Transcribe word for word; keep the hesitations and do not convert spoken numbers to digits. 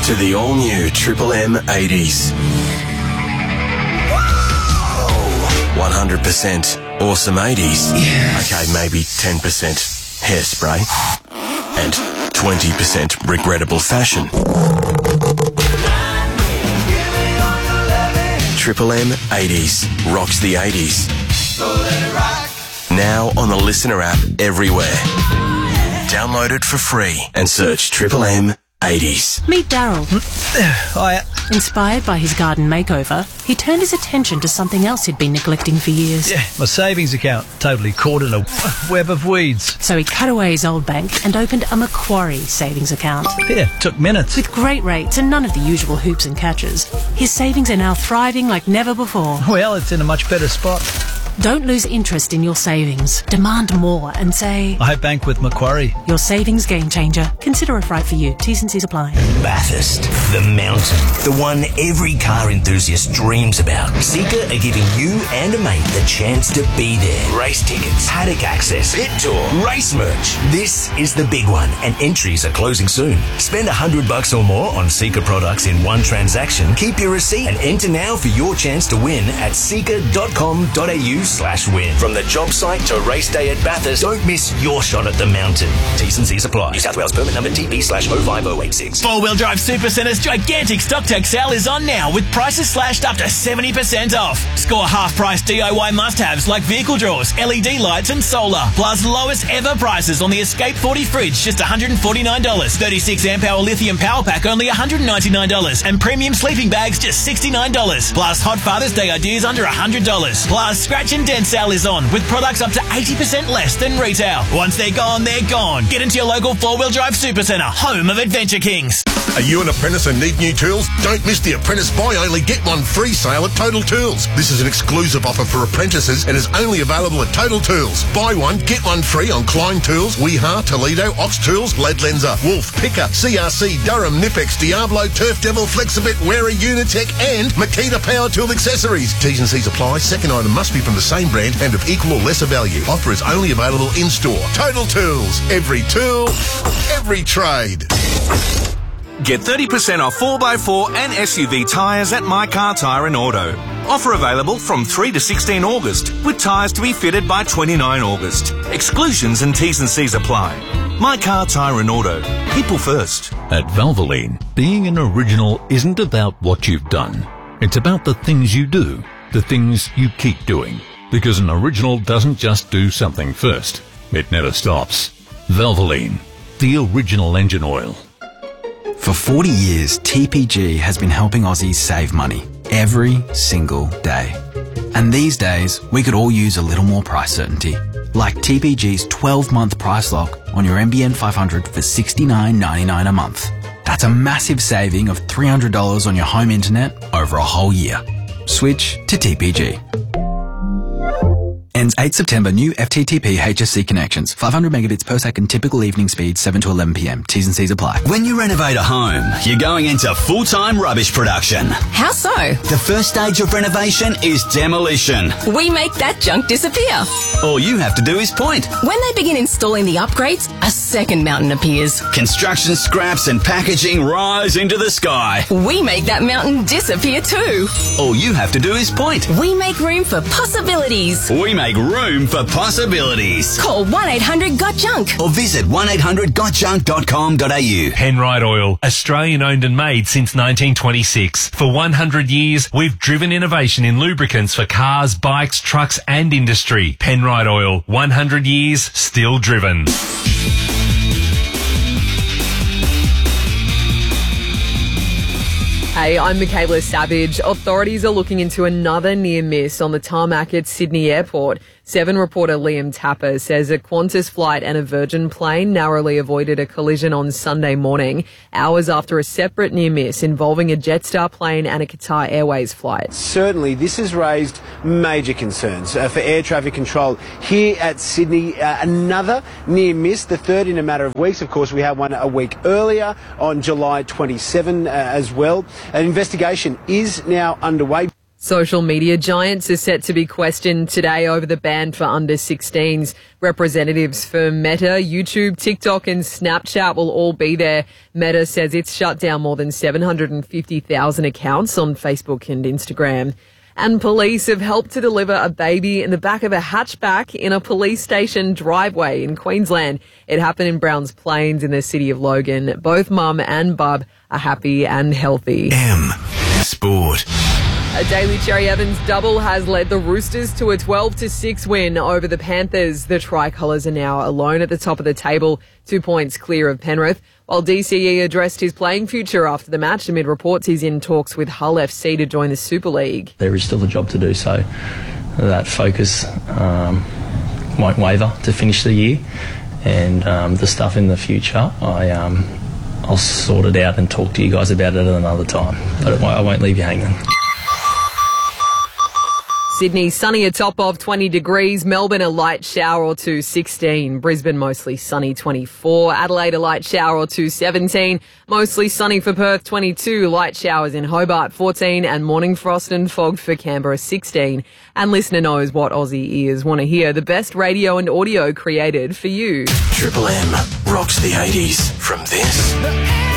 to the all-new Triple M eighties. one hundred percent awesome eighties. Yes. Okay, maybe ten percent hairspray and twenty percent regrettable fashion. Triple M eighties rocks the eighties. Now on the Listener app everywhere. Download it for free and search Triple M eighties. Meet Daryl. Hiya. Inspired by his garden makeover, he turned his attention to something else he'd been neglecting for years. Yeah, my savings account. Totally caught in a web of weeds. So he cut away his old bank and opened a Macquarie savings account. Yeah, took minutes. With great rates and none of the usual hoops and catches, his savings are now thriving like never before. Well, it's in a much better spot. Don't lose interest in your savings. Demand more and say, I bank with Macquarie. Your savings game changer. Consider if right for you. T's and C's apply. Bathurst, the mountain, the one every car enthusiast dreams about. Seeker are giving you and a mate the chance to be there. Race tickets, paddock access, pit tour, race merch. This is the big one, and entries are closing soon. Spend a hundred bucks or more on Seeker products in one transaction. Keep your receipt and enter now for your chance to win at seeker dot com dot a u slash win. From the job site to race day at Bathurst, don't miss your shot at the mountain. T's and C's apply. New South Wales permit number T P slash oh five oh eight six. Four-wheel drive Supercenter's gigantic stock take sale is on now with prices slashed up to seventy percent off. Score half-price D I Y must-haves like vehicle drawers, L E D lights and solar. Plus lowest ever prices on the Escape forty fridge, just one hundred forty-nine dollars. thirty-six amp hour lithium power pack, only one hundred ninety-nine dollars. And premium sleeping bags, just sixty-nine dollars. Plus Hot Father's Day ideas under one hundred dollars. Plus Scratch and Dent sale is on with products up to eighty percent less than retail. Once they're gone, they're gone. Get into your local four-wheel drive Supercentre, home of Adventure Kings. Are you an apprentice and need new tools? Don't miss the Apprentice Buy Only Get One Free sale at Total Tools. This is an exclusive offer for apprentices and is only available at Total Tools. Buy one, get one free on Klein Tools, Weeha, Toledo, Ox Tools, Leadlenser, Wolf, Picker, C R C, Durham, Nipex, Diablo, Turf Devil, Flexibit, Wera, Unitech and Makita Power Tool Accessories. T's and C's apply. Second item must be from the same brand and of equal or lesser value. Offer is only available in-store. Total Tools. Every tool, every trade. Get thirty percent off four by four and S U V tyres at My Car Tyre and Auto. Offer available from three to sixteen August, with tyres to be fitted by twenty-nine August. Exclusions and T's and C's apply. My Car Tyre and Auto. People first. At Valvoline, being an original isn't about what you've done. It's about the things you do, the things you keep doing. Because an original doesn't just do something first. It never stops. Valvoline, the original engine oil. For forty years, T P G has been helping Aussies save money every single day. And these days, we could all use a little more price certainty. Like T P G's twelve-month price lock on your N B N five hundred for sixty-nine ninety-nine a month. That's a massive saving of three hundred dollars on your home internet over a whole year. Switch to T P G. Ends eighth September. New F T T P H S C connections. five hundred megabits per second. Typical evening speed. seven to eleven p.m. T's and C's apply. When you renovate a home, you're going into full-time rubbish production. How so? The first stage of renovation is demolition. We make that junk disappear. All you have to do is point. When they begin installing the upgrades, a second mountain appears. Construction scraps and packaging rise into the sky. We make that mountain disappear too. All you have to do is point. We make room for possibilities. We make room for possibilities. Call one eight hundred got junk or visit one eight hundred got junk dot com dot a u. Penrite Oil, Australian owned and made since nineteen twenty-six. For one hundred years, we've driven innovation in lubricants for cars, bikes, trucks and industry. Penrite Oil, one hundred years, still driven. Hey, I'm Michaela Savage. Authorities are looking into another near miss on the tarmac at Sydney Airport. Seven reporter Liam Tapper says a Qantas flight and a Virgin plane narrowly avoided a collision on Sunday morning, hours after a separate near miss involving a Jetstar plane and a Qatar Airways flight. Certainly, this has raised major concerns uh, for air traffic control here at Sydney. Uh, another near miss, the third in a matter of weeks. Of course, we had one a week earlier on July twenty-seventh uh, as well. An investigation is now underway. Social media giants are set to be questioned today over the ban for under sixteens. Representatives for Meta, YouTube, TikTok and Snapchat will all be there. Meta says it's shut down more than seven hundred fifty thousand accounts on Facebook and Instagram. And police have helped to deliver a baby in the back of a hatchback in a police station driveway in Queensland. It happened in Browns Plains in the city of Logan. Both mum and bub are happy and healthy. M Sport. A Daly Cherry Evans double has led the Roosters to a twelve to six win over the Panthers. The Tricolours are now alone at the top of the table, two points clear of Penrith. While D C E addressed his playing future after the match amid reports he's in talks with Hull F C to join the Super League. There is still a job to do, so that focus um, won't waver to finish the year. And um, the stuff in the future, I, um, I'll sort it out and talk to you guys about it at another time. But I won't leave you hanging. Sydney, sunny, a top of twenty degrees. Melbourne, a light shower or two, sixteen. Brisbane, mostly sunny, twenty-four. Adelaide, a light shower or two, seventeen. Mostly sunny for Perth, twenty-two. Light showers in Hobart, fourteen. And morning frost and fog for Canberra, sixteen. And listener knows what Aussie ears want to hear. The best radio and audio created for you. Triple M rocks the eighties from this